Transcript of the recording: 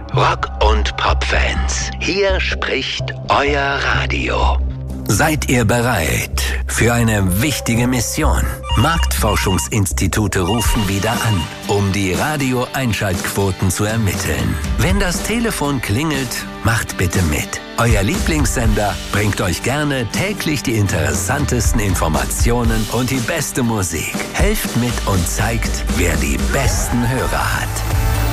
Rock- und Pop-Fans, hier spricht euer Radio. Seid ihr bereit für eine wichtige Mission? Marktforschungsinstitute rufen wieder an, um die Radio-Einschaltquoten zu ermitteln. Wenn das Telefon klingelt, macht bitte mit. Euer Lieblingssender bringt euch gerne täglich die interessantesten Informationen und die beste Musik. Helft mit und zeigt, wer die besten Hörer hat.